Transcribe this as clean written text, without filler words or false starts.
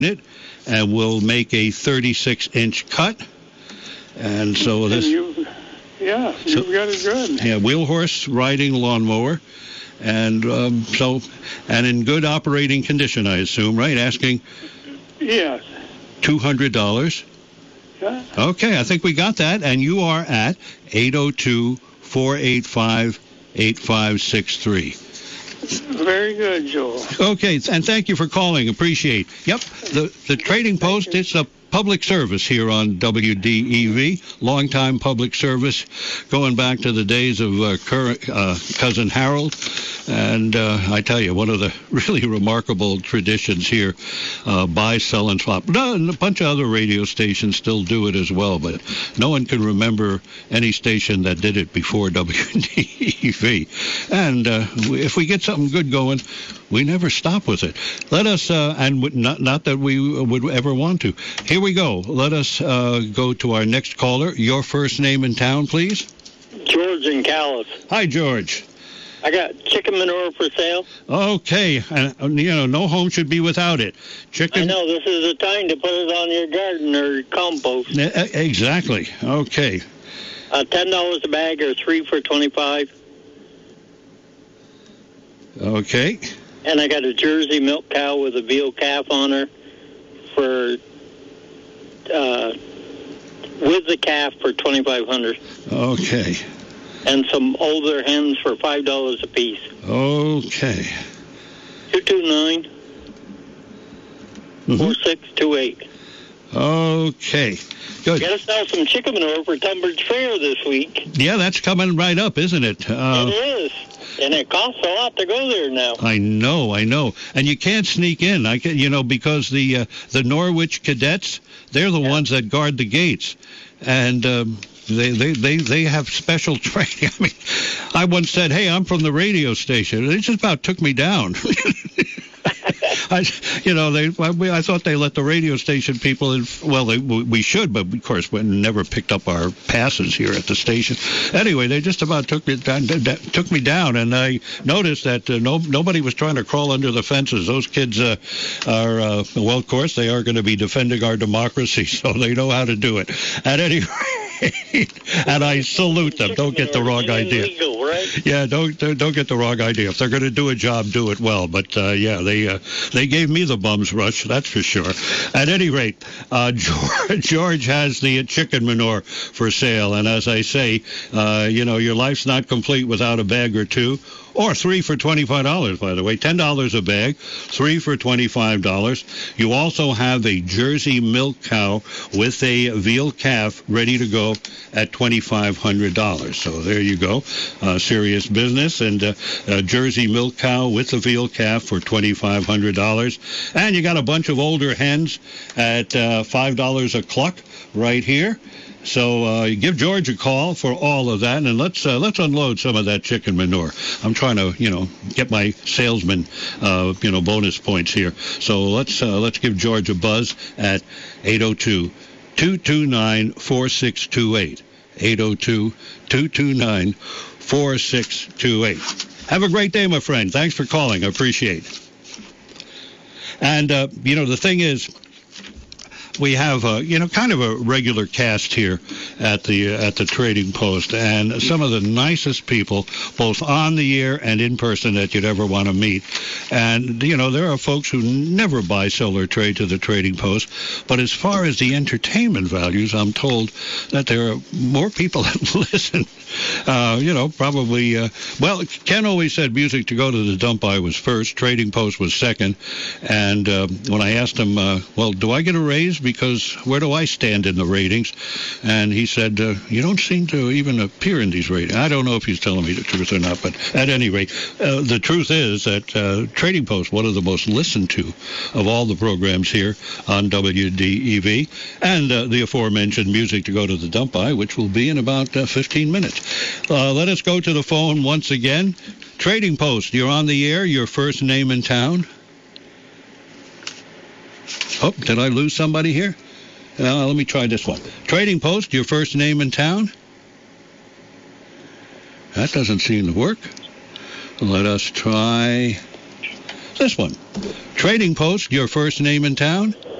it, and we'll make a 36-inch cut. And so this... you've got it good. Yeah, wheel horse riding lawnmower. And and in good operating condition, I assume, right? Asking... Yes. $200. Yeah. Okay, I think we got that. And you are at 802-485-8563. Very good, Joel. Okay, and thank you for calling. Appreciate. Yep, the Trading Post, it's a public service here on WDEV, long-time public service, going back to the days of Cousin Harold. And I tell you, one of the really remarkable traditions here, buy, sell, and swap. And a bunch of other radio stations still do it as well, but no one can remember any station that did it before WDEV. And if we get something good going, we never stop with it. Let us, and not that we would ever want to. Here we go. Let us go to our next caller. Your first name in town, please. George in Calais. Hi, George. I got chicken manure for sale. Okay. No home should be without it. Chicken. I know. This is the time to put it on your garden or compost. Exactly. Okay. $10 a bag or 3 for $25. Okay. And I got a Jersey milk cow with a veal calf on her for with the calf for $2,500. Okay. And some older hens for $5 a piece. Okay. 229-4628. Okay. Good. Got to sell some chicken manure for Tunbridge Fair this week. Yeah, that's coming right up, isn't it? It is. And it costs a lot to go there now. I know. And you can't sneak in. Because the Norwich cadets, they're the ones that guard the gates. And they have special training. I mean, I once said, "Hey, I'm from the radio station." They just about took me down. I thought they let the radio station people in. Well, we should, but of course we never picked up our passes here at the station. Anyway, they just about took me down, and I noticed that nobody was trying to crawl under the fences. Those kids are, of course, they are going to be defending our democracy, so they know how to do it. At any rate, and I salute them. Don't get the wrong idea. Illegal, right? Yeah, don't get the wrong idea. If they're going to do a job, do it well. But they gave me the bum's rush, that's for sure. At any rate, George has the chicken manure for sale, and as I say, your life's not complete without a bag or two. Or 3 for $25, by the way. $10 a bag, 3 for $25. You also have a Jersey milk cow with a veal calf ready to go at $2,500. So there you go. Serious business. And a Jersey milk cow with a veal calf for $2,500. And you got a bunch of older hens at $5 a cluck right here. So give George a call for all of that, and let's unload some of that chicken manure. I'm trying to, get my salesman, bonus points here. So let's give George a buzz at 802-229-4628. 802-229-4628. Have a great day, my friend. Thanks for calling. I appreciate it. And the thing is, we have kind of a regular cast here at the Trading Post, and some of the nicest people, both on the air and in person, that you'd ever want to meet. And there are folks who never buy, sell, or trade to the Trading Post. But as far as the entertainment values, I'm told that there are more people that listen. Probably. Ken always said music to go to the dump by was first, Trading Post was second. And when I asked him, do I get a raise? Because where do I stand in the ratings? And he said, you don't seem to even appear in these ratings. I don't know if he's telling me the truth or not, but at any rate, the truth is that Trading Post, one of the most listened to of all the programs here on WDEV, and the aforementioned music to go to the dump by, which will be in about 15 minutes. Let us go to the phone once again. Trading Post, you're on the air. Your first name in town? Oh, did I lose somebody here? Let me try this one. Trading Post, your first name in town? That doesn't seem to work. Let us try this one. Trading Post, your first name in town?